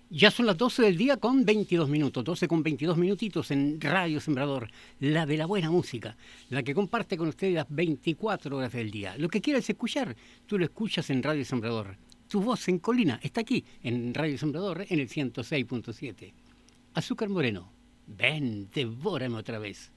Ya son las 12 del día con 22 minutos, 12 con 22 minutitos en Radio Sembrador, la de la buena música, la que comparte con ustedes las 24 horas del día. Lo que quieras escuchar, tú lo escuchas en Radio Sembrador. Tu voz en colina está aquí, en Radio Sembrador, en el 106.7. Azúcar Moreno, ven, devórame otra vez.